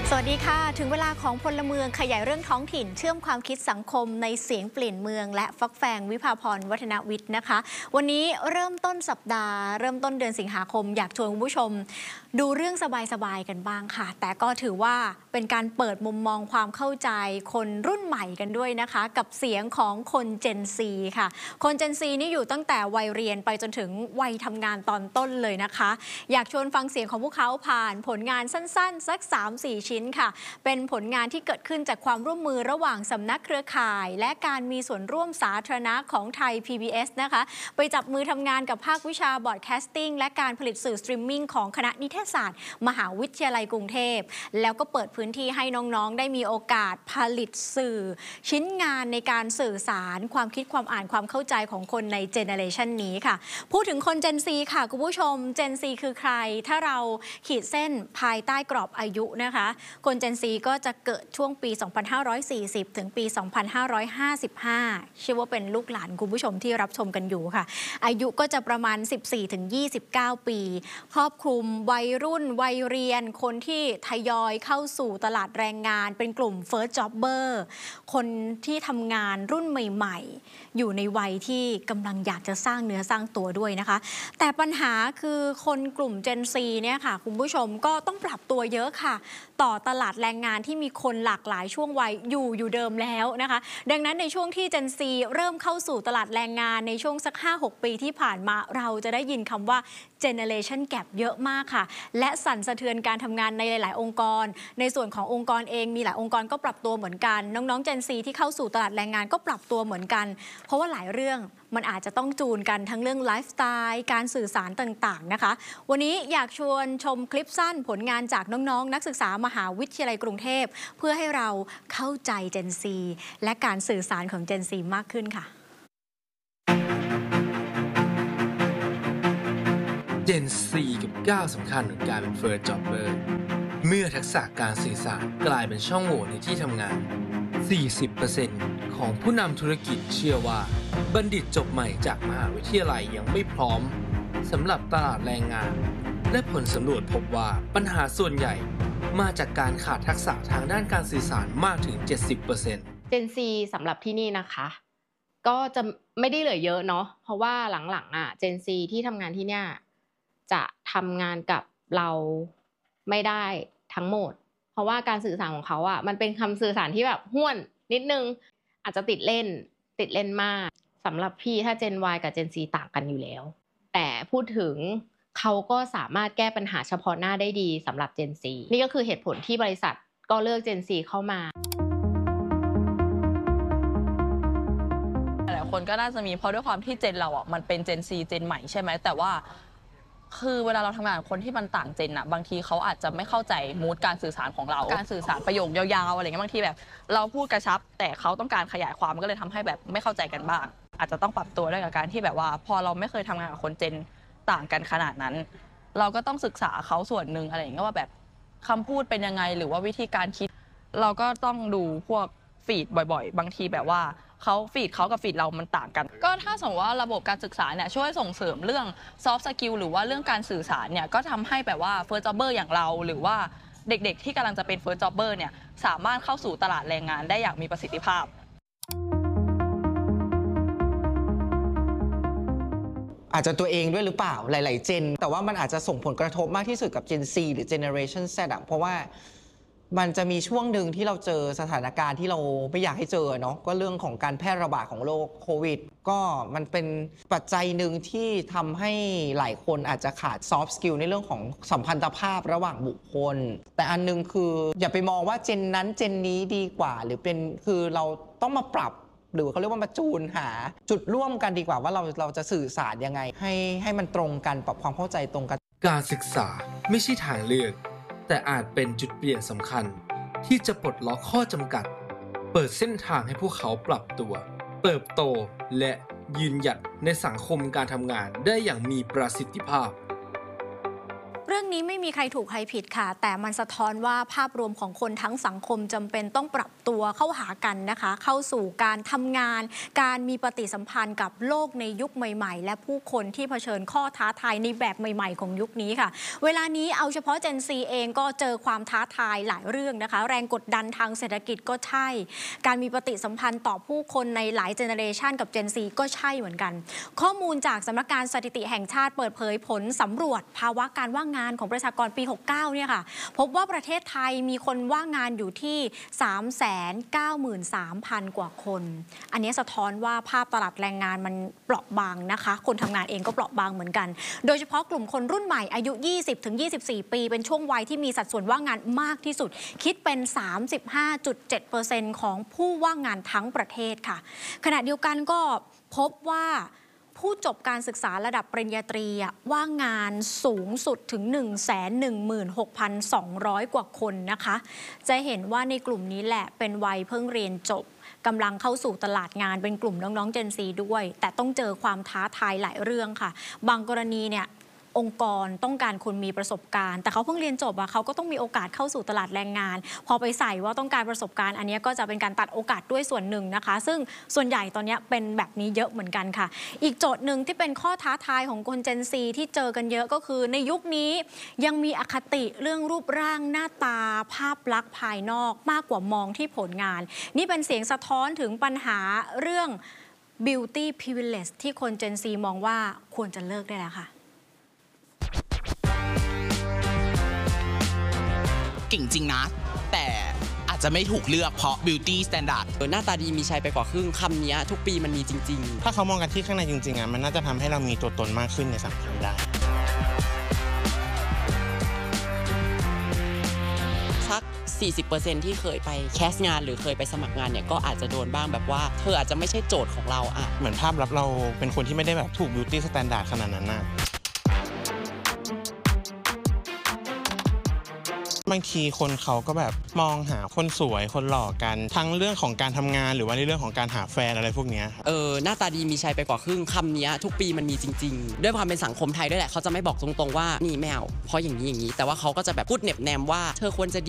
สวัสดีค่ะถึงเวลาของพลเมืองขยายเรื่องท้องถิ่นเชื่อมความคิดสังคมในเสียงเปลี่ยนเมืองและฟักแฟงวิภาพรวัฒนวิทย์นะคะวันนี้เริ่มต้นสัปดาห์เริ่มต้นเดือนสิงหาคมอยากชวนคุณผู้ชมดูเรื่องสบายๆกันบ้างค่ะแต่ก็ถือว่าเป็นการเปิดมุมมองความเข้าใจคนรุ่นใหม่กันด้วยนะคะกับเสียงของคนเจนซีค่ะคนเจนซีนี่อยู่ตั้งแต่วัยเรียนไปจนถึงวัยทำงานตอนต้นเลยนะคะอยากชวนฟังเสียงของพวกเขาผ่านผลงานสั้นๆสัก 3-4 ชิ้นค่ะเป็นผลงานที่เกิดขึ้นจากความร่วมมือระหว่างสำนักเครือข่ายและการมีส่วนร่วมสาธารณะของไทย PBS นะคะไปจับมือทำงานกับภาควิชาบอร์ดแคสติ้งและการผลิตสื่อสตรีมมิ่งของคณะนิเทศศาสตร์มหาวิทยาลัยกรุงเทพแล้วก็เปิดพื้นที่ให้น้องๆได้มีโอกาสผลิตสื่อชิ้นงานในการสื่อสารความคิดความอ่านความเข้าใจของคนในเจเนอเรชันนี้ค่ะพูดถึงคน Gen Z ค่ะคุณผู้ชม Gen Z คือใครถ้าเราขีดเส้นภายใต้กรอบอายุนะคะคน Gen Z ก็จะเกิดช่วงปี 2540 ถึงปี 2555 เชื่อว่าเป็นลูกหลานคุณผู้ชมที่รับชมกันอยู่ค่ะอายุก็จะประมาณ 14-29 ปีครอบคลุมวัยรุ่นวัยเรียนคนที่ทยอยเข้าสู่ตลาดแรงงานเป็นกลุ่ม First Jobber คนที่ทำงานรุ่นใหม่ๆอยู่ในวัยที่กำลังอยากจะสร้างเนื้อสร้างตัวด้วยนะคะแต่ปัญหาคือคนกลุ่ม Gen Z เนี่ยค่ะคุณผู้ชมก็ต้องปรับตัวเยอะค่ะต่อตลาดแรงงานที่มีคนหลากหลายช่วงวัยอยู่เดิมแล้วนะคะดังนั้นในช่วงที่ Gen Z เริ่มเข้าสู่ตลาดแรงงานในช่วงสัก 5-6 ปีที่ผ่านมาเราจะได้ยินคำว่า Generation Gap เยอะมากค่ะและสั่นสะเทือนการทำงานในหลายๆองค์กรในส่วนขององค์กรเองมีหลายองค์กรก็ปรับตัวเหมือนกันน้องๆ Gen Z ที่เข้าสู่ตลาดแรงงานก็ปรับตัวเหมือนกันเพราะว่าหลายเรื่องมันอาจจะต้องจูนกันทั้งเรื่องไลฟ์สไตล์การสื่อสารต่างๆนะคะวันนี้อยากชวนชมคลิปสั้นผลงานจากน้องๆนักศึกษามหาวิทยาลัยกรุงเทพเพื่อให้เราเข้าใจ Gen Z และการสื่อสารของ Gen Z มากขึ้นค่ะ Gen Z กับก้าวสำคัญของการเป็น First Jobber เมื่อทักษะการสื่อสารกลายเป็นช่องโหว่ในที่ทำงาน 40% ของผู้นำธุรกิจเชื่อว่าบัณฑิตจบใหม่จากมหาวิทยาลัยยังไม่พร้อมสำหรับตลาดแรงงานและผลสำรวจพบว่าปัญหาส่วนใหญ่มาจากการขาดทักษะทางด้านการสื่อสารมากถึง 70% Gen Z สำหรับที่นี่นะคะก็จะไม่ได้เหลือเยอะเนาะเพราะว่าหลังๆGen Z ที่ทำงานที่เนี่ยจะทำงานกับเราไม่ได้ทั้งหมดเพราะว่าการสื่อสารของเขามันเป็นคำสื่อสารที่แบบห้วนนิดนึงอาจจะติดเล่นมากสำหรับพี่ถ้า Gen Y กับ Gen Z ต่างกันอยู่แล้วแต่พูดถึงเขาก็สามารถแก้ปัญหาเฉพาะหน้าได้ดีสำหรับ Gen Z นี่ก็คือเหตุผลที่บริษัทก็เลือก Gen Z เข้ามาหลายคนก็น่าจะมีเพราะด้วยความที่เจนเรามันเป็น Gen Z เจนใหม่ใช่ไหมแต่ว่าคือเวลาเราทำงานกับคนที่มันต่างเจนบางทีเขาอาจจะไม่เข้าใจมูดการสื่อสารของเราการสื่อสารประโยคยาวๆอะไรเงี้ยบางทีแบบเราพูดกระชับแต่เขาต้องการขยายความมันก็เลยทำให้แบบไม่เข้าใจกันบ้างอาจจะต้องปรับตัวด้วยกับการที่แบบว่าพอเราไม่เคยทำงานกับคนเจนต่างกันขนาดนั้นเราก็ต้องศึกษาเขาส่วนหนึ่งอะไรอย่างเงี้ยว่าแบบคำพูดเป็นยังไงหรือว่าวิธีการคิดเราก็ต้องดูพวกฟีดบ่อยๆบางทีแบบว่าฟีดเขากับฟีดเรามันต่างกันก็ถ้าสมมติว่าระบบการศึกษาเนี่ยช่วยส่งเสริมเรื่อง soft skill หรือว่าเรื่องการสื่อสารเนี่ยก็ทำให้แบบว่า first jobber อย่างเราหรือว่าเด็กๆที่กำลังจะเป็น first jobber เนี่ยสามารถเข้าสู่ตลาดแรงงานได้อย่างมีประสิทธิภาพอาจจะตัวเองด้วยหรือเปล่าหลายๆเจนแต่ว่ามันอาจจะส่งผลกระทบมากที่สุดกับ Gen Z หรือ Generation Z เพราะว่ามันจะมีช่วงหนึ่งที่เราเจอสถานการณ์ที่เราไม่อยากให้เจอเนาะก็เรื่องของการแพร่ระบาดของโรคโควิดก็มันเป็นปัจจัยหนึ่งที่ทำให้หลายคนอาจจะขาด soft skill ในเรื่องของสัมพันธภาพระหว่างบุคคลแต่อันนึงคืออย่าไปมองว่าเจนนั้นเจนนี้ดีกว่าหรือเป็นคือเราต้องมาปรับหรือเขาเรียกว่ามาจูนหาจุดร่วมกันดีกว่าว่าเราจะสื่อสารยังไงให้มันตรงกันปรับความเข้าใจตรงกันการศึกษาไม่ใช่ทางเลือกแต่อาจเป็นจุดเปลี่ยนสำคัญที่จะปลดล็อกข้อจำกัดเปิดเส้นทางให้พวกเขาปรับตัวเติบโตและยืนหยัดในสังคมการทำงานได้อย่างมีประสิทธิภาพเรื่องนี้ไม่มีใครถูกใครผิดค่ะแต่มันสะท้อนว่าภาพรวมของคนทั้งสังคมจำเป็นต้องปรับตัวเข้าหากันนะคะเข้าสู่การทำงานการมีปฏิสัมพันธ์กับโลกในยุคใหม่ๆและผู้คนที่เผชิญข้อท้าทายในแบบใหม่ๆของยุคนี้ค่ะเวลานี้เอาเฉพาะ Gen Z เองก็เจอความท้าทายหลายเรื่องนะคะแรงกดดันทางเศรษฐกิจก็ใช่การมีปฏิสัมพันธ์ต่อผู้คนในหลายเจเนอเรชันกับ Gen Z ก็ใช่เหมือนกันข้อมูลจากสำนักงานสถิติแห่งชาติเปิดเผยผลสำรวจภาวะการว่างงานของประชากรปี 69 เนี่ยค่ะพบว่าประเทศไทยมีคนว่างงานอยู่ที่ 393,000 กว่าคนอันนี้สะท้อนว่าภาพตลาดแรงงานมันเปราะบางนะคะคนทำงานเองก็เปราะบางเหมือนกันโดยเฉพาะกลุ่มคนรุ่นใหม่อายุ 20-24 ปีเป็นช่วงวัยที่มีสัดส่วนว่างงานมากที่สุดคิดเป็น 35.7% ของผู้ว่างงานทั้งประเทศค่ะขณะเดียวกันก็พบว่าผู้จบการศึกษาระดับปริญญาตรีว่างงานสูงสุดถึง 116,200 กว่าคนนะคะจะเห็นว่าในกลุ่มนี้แหละเป็นวัยเพิ่งเรียนจบกำลังเข้าสู่ตลาดงานเป็นกลุ่มน้องๆ Gen Z ด้วยแต่ต้องเจอความท้าทายหลายเรื่องค่ะบางกรณีเนี่ยองค์กรต้องการคนมีประสบการณ์แต่เขาเพิ่งเรียนจบเขาก็ต้องมีโอกาสเข้าสู่ตลาดแรงงานพอไปใส่ว่าต้องการประสบการณ์อันนี้ก็จะเป็นการตัดโอกาสด้วยส่วนหนึ่งนะคะซึ่งส่วนใหญ่ตอนนี้เป็นแบบนี้เยอะเหมือนกันค่ะอีกโจทย์หนึ่งที่เป็นข้อท้าทายของคน Gen Z ที่เจอกันเยอะก็คือในยุคนี้ยังมีอคติเรื่องรูปร่างหน้าตาภาพลักษณ์ภายนอกมากกว่ามองที่ผลงานนี่เป็นเสียงสะท้อนถึงปัญหาเรื่อง beauty privilege ที่คน Gen Z มองว่าควรจะเลิกได้แล้วค่ะเก่งจริงนะแต่อาจจะไม่ถูกเลือกเพราะ beauty standard หน้าตาดีมีชัยไปกว่าครึ่งคำนี้ทุกปีมันมีจริงๆถ้าเขามองกันที่ข้างในจริงๆมันน่าจะทำให้เรามีตัวตนมากขึ้นในสังคมได้สัก 40% ที่เคยไปแคสงานหรือเคยไปสมัครงานเนี่ยก็อาจจะโดนบ้างแบบว่าเธออาจจะไม่ใช่โจทย์ของเราเหมือนภาพลับเราเป็นคนที่ไม่ได้แบบถูก beauty standard ขนาดนั้นนะบางทีคนเขาก็แบบมองหาคนสวยคนหล่อกันทั้งเรื่องของการทำงานหรือว่าในเรื่องของการหาแฟนอะไรพวกนี้ครับหน้าตาดีมีชัยไปกว่าครึ่งคำนี้ทุกปีมันมีจริงๆด้วยความเป็นสังคมไทยด้วยแหละเขาจะไม่บอกตรงๆว่านี่ไม่เอาเพราะอย่างนี้แต่ว่าเขาก็จะแบบพูดเน็บแนมว่าเธอควรจะ